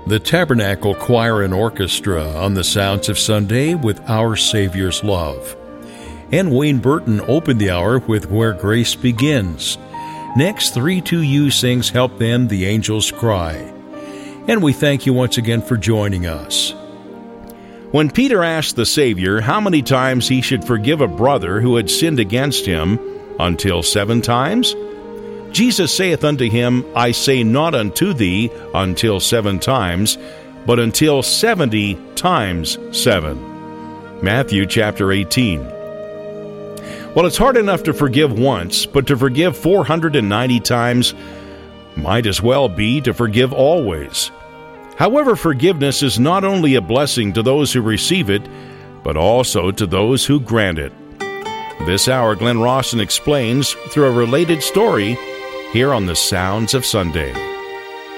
The Tabernacle Choir and Orchestra on the Sounds of Sunday with Our Savior's Love. And Wayne Burton opened the hour with Where Grace Begins. Next, 3-2U sings Help Them, the Angels Cry. And we thank you once again for joining us. When Peter asked the Savior how many times he should forgive a brother who had sinned against him, until 7 times? Jesus saith unto him, I say not unto thee until 7 times, but until 70 times 7. Matthew chapter 18. Well, it's hard enough to forgive once, but to forgive 490 times might as well be to forgive always. However, forgiveness is not only a blessing to those who receive it, but also to those who grant it. This hour, Glenn Rawson explains through a related story here on the Sounds of Sunday.